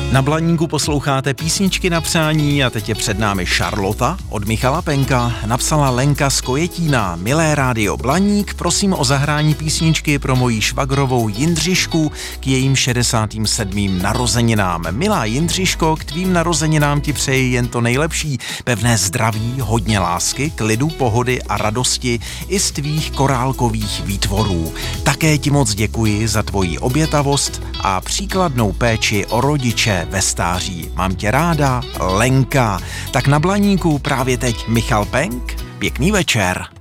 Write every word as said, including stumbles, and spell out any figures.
Na Blaníku posloucháte písničky na přání a teď je před námi Šarlota od Michala Penka. Napsala Lenka z Kojetína: Milé rádio Blaník, prosím o zahrání písničky pro moji švagrovou Jindřišku k jejím šedesátým sedmým narozeninám. Milá Jindřiško, k tvým narozeninám ti přeji jen to nejlepší. Pevné zdraví, hodně lásky, klidu, pohody a radosti i z tvých korálkových výtvorů. Také ti moc děkuji za tvoji obětavost a příkladnou péči o rodiče ve stáří. Mám tě ráda, Lenka. Tak na Blaníku právě teď Michal Penk. Pěkný večer.